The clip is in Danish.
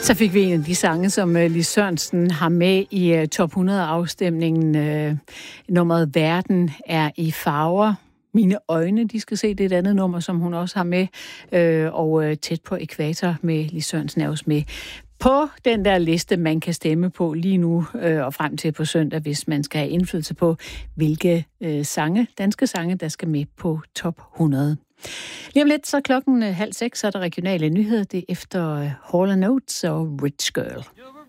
Så fik vi en af de sange, som Lis Sørensen har med i Top 100-afstemningen. Nummeret Verden er i farver. Mine øjne, de skal se, det er et andet nummer, som hun også har med. Og Tæt på ækvator med Lis Sørensen er også med på den der liste, man kan stemme på lige nu og frem til på søndag, hvis man skal have indflydelse på, hvilke danske sange, der skal med på Top 100. Lige om lidt, så klokken 5:30, så er der regionale nyheder. Det er efter Hall & Oates og Rich Girl.